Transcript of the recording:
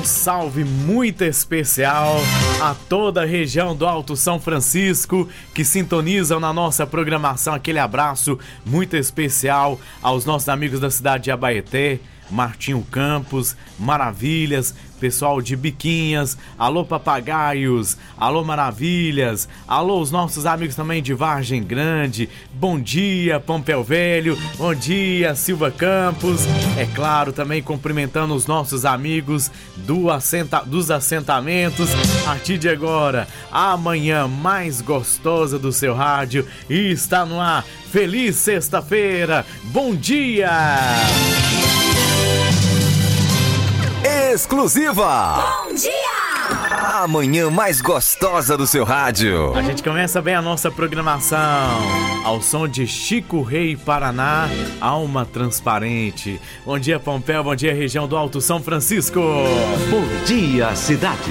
salve muito especial a toda a região do Alto São Francisco que sintonizam na nossa programação. Aquele abraço muito especial aos nossos amigos da cidade de Abaeté, Martinho Campos, Maravilhas, pessoal de Biquinhas, alô Papagaios, alô Maravilhas, alô os nossos amigos também de Vargem Grande, bom dia Pompeu Velho, bom dia Silva Campos, é claro também cumprimentando os nossos amigos dos assentamentos. A partir de agora, a manhã mais gostosa do seu rádio e está no ar. Feliz sexta-feira, bom dia! Exclusiva! Bom dia! A manhã mais gostosa do seu rádio. A gente começa bem a nossa programação ao som de Chico Rei Paraná, Alma Transparente. Bom dia, Pompeu, bom dia, região do Alto São Francisco. Bom dia, cidade.